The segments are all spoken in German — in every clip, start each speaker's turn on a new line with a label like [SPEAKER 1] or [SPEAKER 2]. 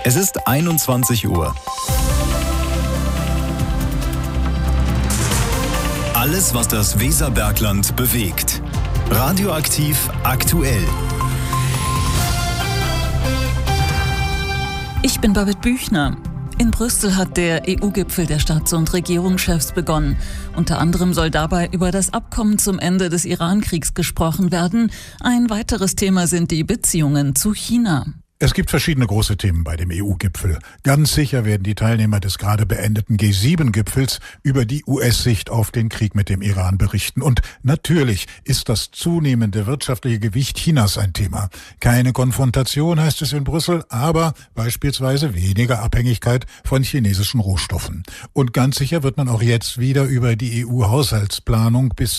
[SPEAKER 1] Es ist 21 Uhr. Alles, was das Weserbergland bewegt. Radioaktiv aktuell.
[SPEAKER 2] Ich bin Babette Büchner. In Brüssel hat der EU-Gipfel der Staats- und Regierungschefs begonnen. Unter anderem soll dabei über das Abkommen zum Ende des Iran-Kriegs gesprochen werden. Ein weiteres Thema sind die Beziehungen zu China.
[SPEAKER 3] Es gibt verschiedene große Themen bei dem EU-Gipfel. Ganz sicher werden die Teilnehmer des gerade beendeten G7-Gipfels über die US-Sicht auf den Krieg mit dem Iran berichten. Und natürlich ist das zunehmende wirtschaftliche Gewicht Chinas ein Thema. Keine Konfrontation, heißt es in Brüssel, aber beispielsweise weniger Abhängigkeit von chinesischen Rohstoffen. Und ganz sicher wird man auch jetzt wieder über die EU-Haushaltsplanung bis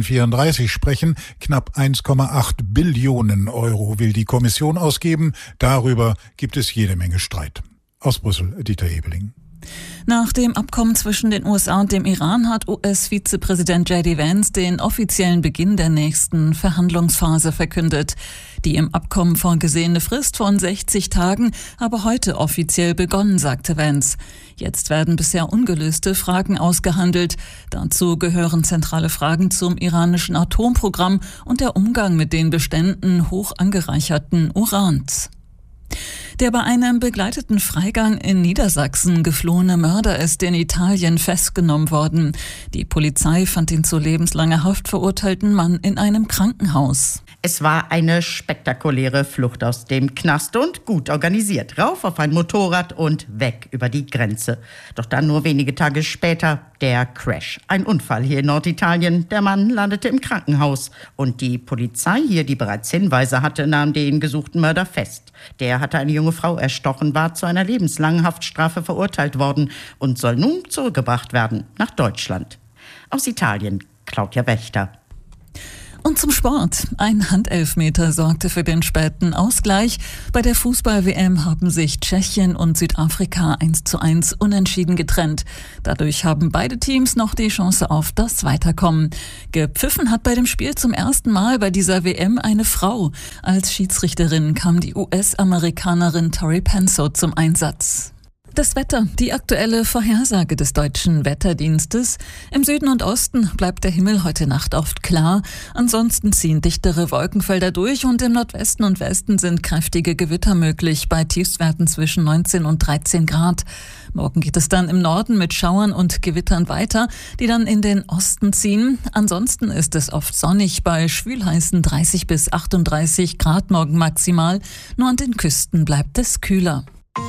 [SPEAKER 3] 2034 sprechen. Knapp 1,8 Billionen Euro will die Kommission ausgeben. Darüber gibt es jede Menge Streit. Aus Brüssel, Dieter Ebeling.
[SPEAKER 2] Nach dem Abkommen zwischen den USA und dem Iran hat US-Vizepräsident J.D. Vance den offiziellen Beginn der nächsten Verhandlungsphase verkündet. Die im Abkommen vorgesehene Frist von 60 Tagen habe heute offiziell begonnen, sagte Vance. Jetzt werden bisher ungelöste Fragen ausgehandelt. Dazu gehören zentrale Fragen zum iranischen Atomprogramm und der Umgang mit den Beständen hoch angereicherten Urans. Der bei einem begleiteten Freigang in Niedersachsen geflohene Mörder ist in Italien festgenommen worden. Die Polizei fand den zu lebenslanger Haft verurteilten Mann in einem Krankenhaus.
[SPEAKER 4] Es war eine spektakuläre Flucht aus dem Knast und gut organisiert. Rauf auf ein Motorrad und weg über die Grenze. Doch dann nur wenige Tage später der Crash. Ein Unfall hier in Norditalien. Der Mann landete im Krankenhaus. Und die Polizei hier, die bereits Hinweise hatte, nahm den gesuchten Mörder fest. Der hatte eine junge Frau erstochen, war zu einer lebenslangen Haftstrafe verurteilt worden und soll nun zurückgebracht werden nach Deutschland. Aus Italien, Claudia Wächter.
[SPEAKER 2] Und zum Sport. Ein Handelfmeter sorgte für den späten Ausgleich. Bei der Fußball-WM haben sich Tschechien und Südafrika 1:1 unentschieden getrennt. Dadurch haben beide Teams noch die Chance auf das Weiterkommen. Gepfiffen hat bei dem Spiel zum ersten Mal bei dieser WM eine Frau. Als Schiedsrichterin kam die US-Amerikanerin Tori Penso zum Einsatz. Das Wetter, die aktuelle Vorhersage des Deutschen Wetterdienstes. Im Süden und Osten bleibt der Himmel heute Nacht oft klar. Ansonsten ziehen dichtere Wolkenfelder durch und im Nordwesten und Westen sind kräftige Gewitter möglich bei Tiefstwerten zwischen 19 und 13 Grad. Morgen geht es dann im Norden mit Schauern und Gewittern weiter, die dann in den Osten ziehen. Ansonsten ist es oft sonnig bei schwülheißen 30 bis 38 Grad morgen maximal. Nur an den Küsten bleibt es kühler.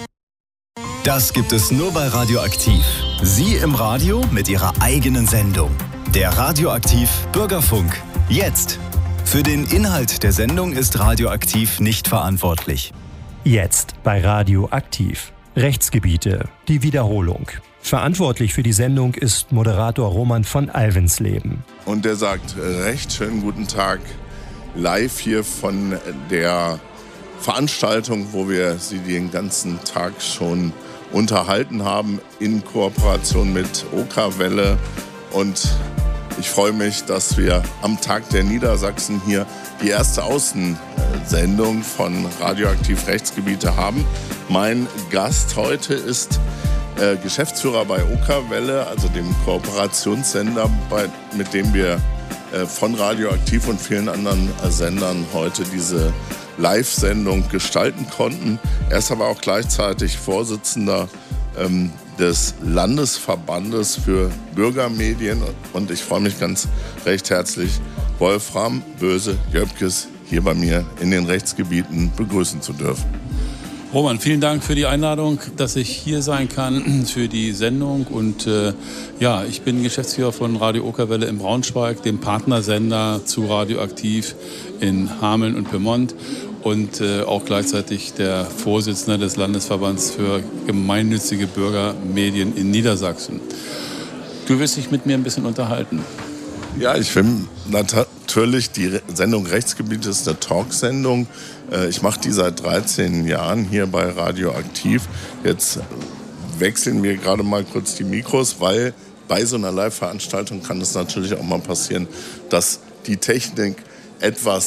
[SPEAKER 1] Das gibt es nur bei Radioaktiv. Sie im Radio mit Ihrer eigenen Sendung. Der Radioaktiv Bürgerfunk. Jetzt. Für den Inhalt der Sendung ist Radioaktiv nicht verantwortlich.
[SPEAKER 5] Jetzt bei Radioaktiv. Rechtsgebiete. Die Wiederholung. Verantwortlich für die Sendung ist Moderator Roman von Alvensleben.
[SPEAKER 6] Und der sagt recht schönen guten Tag live hier von der Veranstaltung, wo wir Sie den ganzen Tag schon unterhalten haben in Kooperation mit Okerwelle. Und ich freue mich, dass wir am Tag der Niedersachsen hier die erste Außensendung von Radioaktiv Rechtsgebiete haben. Mein Gast heute ist Geschäftsführer bei Okerwelle, also dem Kooperationssender, mit dem wir von Radioaktiv und vielen anderen Sendern heute diese Live-Sendung gestalten konnten. Er ist aber auch gleichzeitig Vorsitzender des Landesverbandes für Bürgermedien. Und ich freue mich ganz recht herzlich, Wolfram Böse-Jöpkes hier bei mir in den Rechtsgebieten begrüßen zu dürfen.
[SPEAKER 7] Roman, vielen Dank für die Einladung, dass ich hier sein kann für die Sendung. Und ich bin Geschäftsführer von Radio Okerwelle in Braunschweig, dem Partnersender zu Radioaktiv in Hameln und Pyrmont. Und auch gleichzeitig der Vorsitzende des Landesverbands für gemeinnützige Bürgermedien in Niedersachsen. Du wirst dich mit mir ein bisschen unterhalten.
[SPEAKER 6] Ja, ich finde natürlich, die Sendung Rechtsgebiet ist eine Talksendung. Ich mache die seit 13 Jahren hier bei Radioaktiv. Jetzt wechseln wir gerade mal kurz die Mikros, weil bei so einer Live-Veranstaltung kann es natürlich auch mal passieren, dass die Technik etwas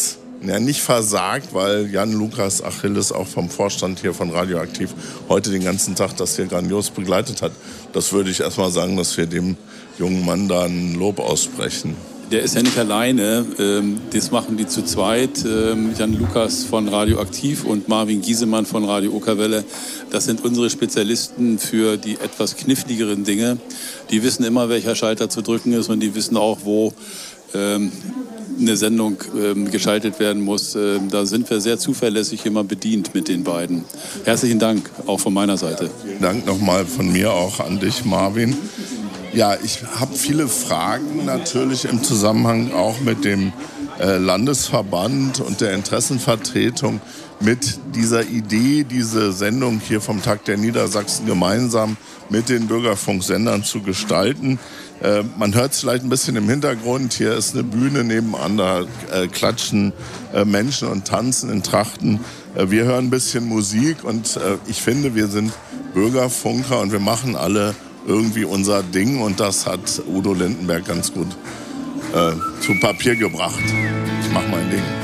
[SPEAKER 6] Ja, nicht versagt, weil Jan-Lukas Achilles auch vom Vorstand hier von Radioaktiv heute den ganzen Tag das hier grandios begleitet hat. Das würde ich erstmal sagen, dass wir dem jungen Mann da ein Lob aussprechen.
[SPEAKER 7] Der ist ja nicht alleine, das machen die zu zweit. Jan-Lukas von Radioaktiv und Marvin Giesemann von Radio Okerwelle. Das sind unsere Spezialisten für die etwas kniffligeren Dinge. Die wissen immer, welcher Schalter zu drücken ist und die wissen auch, wo eine Sendung geschaltet werden muss. Da sind wir sehr zuverlässig immer bedient mit den beiden. Herzlichen Dank auch von meiner Seite.
[SPEAKER 6] Vielen Dank nochmal von mir auch an dich, Marvin. Ja, ich habe viele Fragen natürlich im Zusammenhang auch mit dem Landesverband und der Interessenvertretung mit dieser Idee, diese Sendung hier vom Tag der Niedersachsen gemeinsam mit den Bürgerfunksendern zu gestalten. Man hört es vielleicht ein bisschen im Hintergrund. Hier ist eine Bühne nebenan, da klatschen Menschen und tanzen in Trachten. Wir hören ein bisschen Musik und ich finde, wir sind Bürgerfunker und wir machen alle irgendwie unser Ding und das hat Udo Lindenberg ganz gut zu Papier gebracht. Ich mach mein Ding.